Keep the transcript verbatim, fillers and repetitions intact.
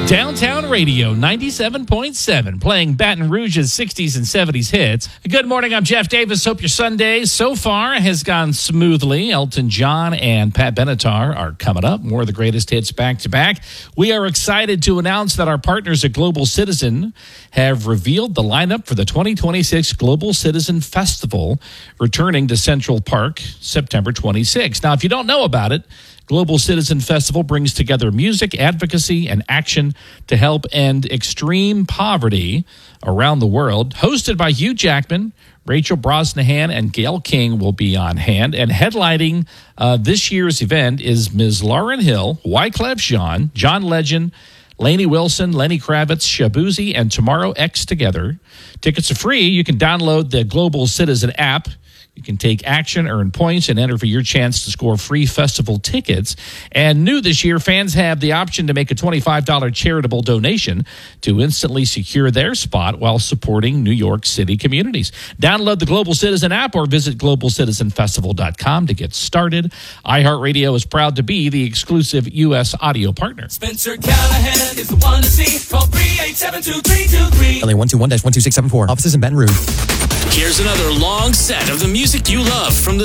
Downtown Radio ninety-seven point seven, playing Baton Rouge's sixties and seventies hits. Good morning, I'm Jeff Davis. Hope your Sunday so far has gone smoothly. Elton John and Pat Benatar are coming up. More of the greatest hits back to back. We are excited to announce that our partners at Global Citizen have revealed the lineup for the twenty twenty-six Global Citizen Festival, returning to Central Park September twenty-sixth. Now, if you don't know about it, Global Citizen Festival brings together music, advocacy, and action to help end extreme poverty around the world. Hosted by Hugh Jackman, Rachel Brosnahan, and Gayle King will be on hand. And headlining uh, this year's event is Miz Lauryn Hill, Wyclef Jean, John Legend, Lainey Wilson, Lenny Kravitz, Shabuzi, and Tomorrow X together. Tickets are free. You can download the Global Citizen app. You can take action, earn points, and enter for your chance to score free festival tickets. And new this year, fans have the option to make a twenty-five dollars charitable donation to instantly secure their spot while supporting New York City communities. Download the Global Citizen app or visit global citizen festival dot com to get started. iHeartRadio is proud to be the exclusive U S audio partner. Spencer Callahan is the one to see. Call three eight seven two three two three. L A one two one dash one two six seven four. Offices in Baton Rouge. Here's another long set of the music you love from the